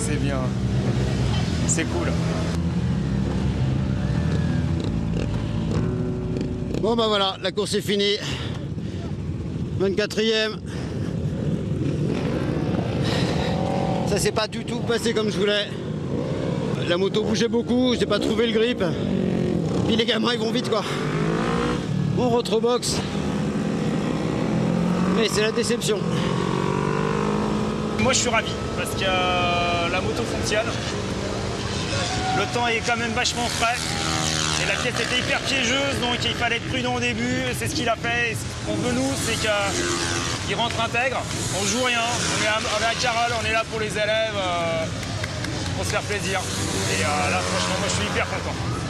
c'est bien. C'est cool. Bon bah voilà, la course est finie. 24e. Ça s'est pas du tout passé comme je voulais. La moto bougeait beaucoup, j'ai pas trouvé le grip. Puis les gamins ils vont vite quoi. On rentre au box. Mais c'est la déception. Moi je suis ravi parce que la moto fonctionne. Le temps est quand même vachement frais. Et la pièce était hyper piégeuse, donc il fallait être prudent au début. C'est ce qu'il a fait. Et ce qu'on veut nous, c'est qu'il rentre intègre. On joue rien. On est à Carole, on est là pour les élèves, pour se faire plaisir. Et là franchement, moi je suis hyper content.